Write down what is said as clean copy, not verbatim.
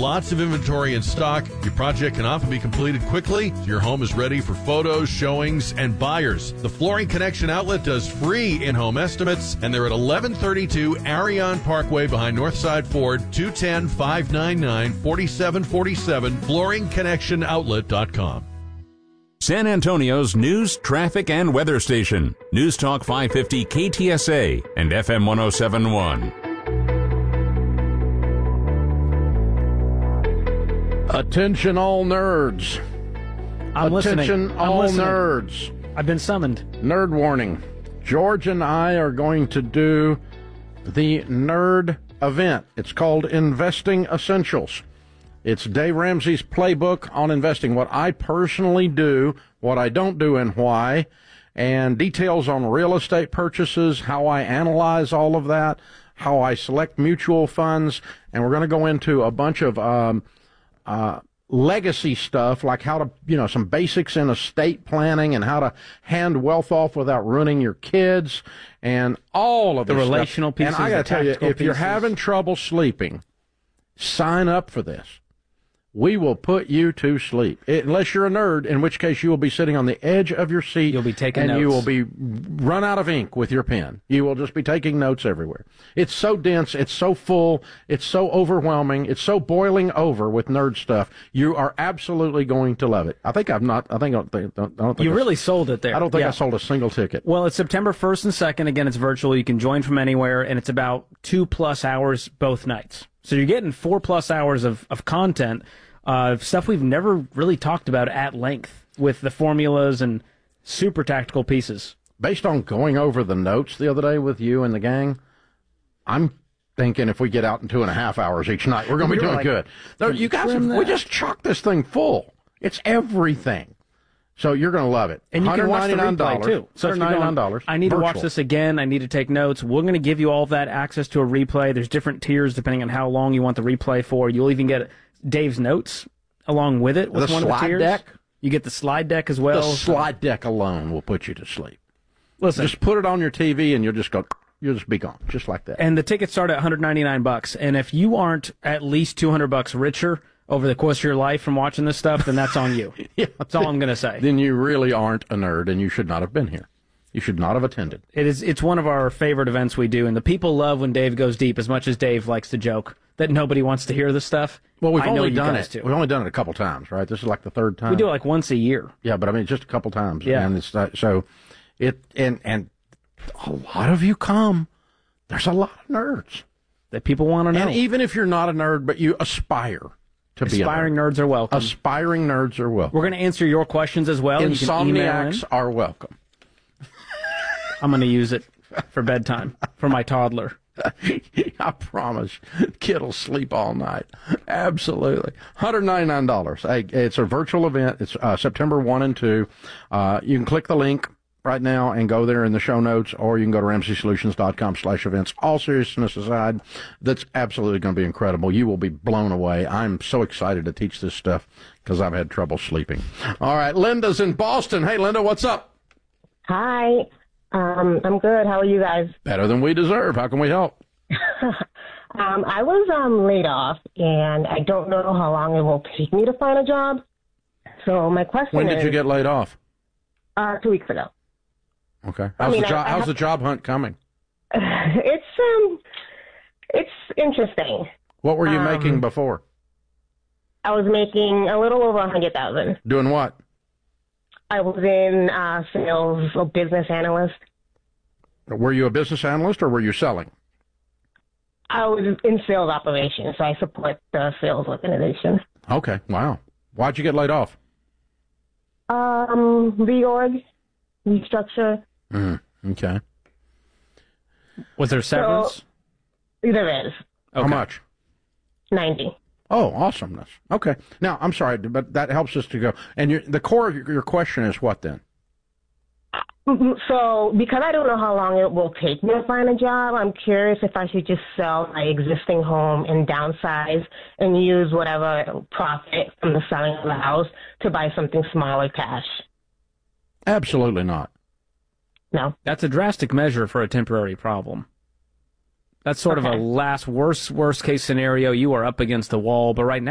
lots of inventory in stock. Your project can often be completed quickly, so your home is ready for photos, showings, and buyers. The Flooring Connection outlet does free in-home estimates, and they're at 1132 Arion Parkway behind Northside Ford, 210-599-4747, flooringconnectionoutlet.com. San Antonio's news, traffic, and weather station. News Talk 550 KTSA and FM 1071. Attention all nerds. Attention all nerds. I've been summoned. Nerd warning. George and I are going to do the nerd event. It's called Investing Essentials. It's Dave Ramsey's playbook on investing, what I personally do, what I don't do, and why, and details on real estate purchases, how I analyze all of that, how I select mutual funds, and we're going to go into a bunch of legacy stuff, like how to, some basics in estate planning and how to hand wealth off without ruining your kids, and all of the this relational stuff. pieces. And I got to tell you, if you're pieces. having trouble sleeping, sign up for this. We will put you to sleep, unless you're a nerd, in which case you will be sitting on the edge of your seat. You'll be taking notes. And you will be run out of ink with your pen. You will just be taking notes everywhere. It's so dense. It's so full. It's so overwhelming. It's so boiling over with nerd stuff. You are absolutely going to love it. I don't think you really sold it there. I don't think I sold a single ticket. Well, it's September 1st and 2nd. Again, it's virtual. You can join from anywhere, and it's about 2+ hours both nights. So you're getting 4+ hours of content, stuff we've never really talked about at length with the formulas and super tactical pieces. Based on going over the notes the other day with you and the gang, I'm thinking if we get out in 2.5 hours each night, we're going to be doing good. No, you guys, we just chocked this thing full. It's everything. So you're going to love it. And you can watch the replay, too. So $199. I need to watch this again. I need to take notes. We're going to give you all of that access to a replay. There's different tiers depending on how long you want the replay for. You'll even get Dave's notes along with it. With one of the tiers. Deck? You get the slide deck as well. The slide deck alone will put you to sleep. Listen. Just put it on your TV and you'll just be gone, just like that. And the tickets start at $199. And if you aren't at least $200 richer over the course of your life from watching this stuff, then that's on you. Yeah, that's all I'm going to say. Then you really aren't a nerd, and you should not have been here. You should not have attended. It's one of our favorite events we do, and the people love when Dave goes deep, as much as Dave likes to joke that nobody wants to hear this stuff. Well, we've only done it. We've only done it a couple times, right? This is like the third time. We do it like once a year. Yeah, but I mean, just a couple times. Yeah. And it's not, so and a lot of you come. There's a lot of nerds that people want to know. And even if you're not a nerd, but you aspire to be a nerd. Aspiring nerds are welcome. Aspiring nerds are welcome. We're going to answer your questions as well. Insomniacs are welcome. I'm going to use it for bedtime for my toddler. I promise. Kid will sleep all night. Absolutely. $199. Hey, it's a virtual event. It's September 1 and 2. You can click the link right now and go there in the show notes, or you can go to RamseySolutions.com/events. All seriousness aside, that's absolutely going to be incredible. You will be blown away. I'm so excited to teach this stuff because I've had trouble sleeping. All right, Linda's in Boston. Hey, Linda, what's up? Hi. I'm good. How are you guys? Better than we deserve. How can we help? I was laid off, and I don't know how long it will take me to find a job. So my question is... When did you get laid off? 2 weeks ago. Okay. How's the job hunt coming? It's interesting. What were you making before? I was making a little over $100,000. Doing what? I was in sales, a business analyst. Were you a business analyst or were you selling? I was in sales operations, so I support the sales organization. Okay, wow. Why'd you get laid off? Reorg, restructure. Okay. Was there severance? So, there is. Okay. How much? 90. Oh, awesomeness. Okay. Now, I'm sorry, but that helps us to go. And the core of your question is what then? So, because I don't know how long it will take me to find a job, I'm curious if I should just sell my existing home and downsize and use whatever profit from the selling of the house to buy something smaller cash. Absolutely not. No. That's a drastic measure for a temporary problem. That's sort of a worst case scenario. You are up against the wall, but right now,